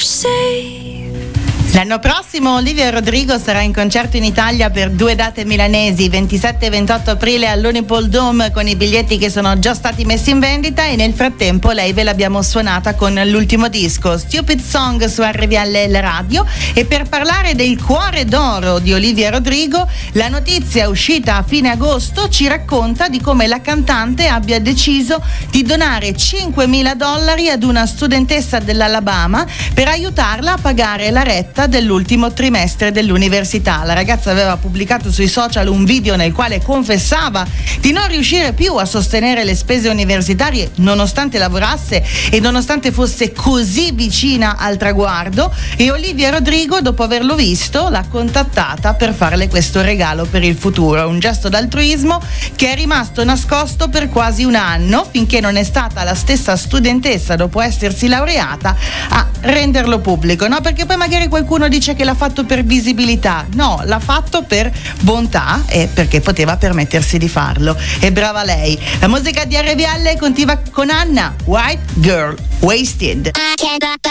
L'anno prossimo Olivia Rodrigo sarà in concerto in Italia per 2 date milanesi, 27 e 28 aprile all'Unipol Dome, con i biglietti che sono già stati messi in vendita, e nel frattempo lei ve l'abbiamo suonata con l'ultimo disco Stupid Song su RVL Radio. E per parlare del cuore d'oro di Olivia Rodrigo, la notizia uscita a fine agosto ci racconta di come la cantante abbia deciso di donare $5.000 ad una studentessa dell'Alabama per aiutarla a pagare la retta dell'ultimo trimestre dell'università. La ragazza aveva pubblicato sui social un video nel quale confessava di non riuscire più a sostenere le spese universitarie nonostante lavorasse e nonostante fosse così vicina al traguardo, e Olivia Rodrigo, dopo averlo visto, l'ha contattata per farle questo regalo per il futuro, un gesto d'altruismo che è rimasto nascosto per quasi un anno, finché non è stata la stessa studentessa, dopo essersi laureata, a renderlo pubblico, no? Perché poi magari qualcuno dice che l'ha fatto per visibilità. No, l'ha fatto per bontà e perché poteva permettersi di farlo. E brava lei. La musica di RVL continua con Anna, White Girl Wasted.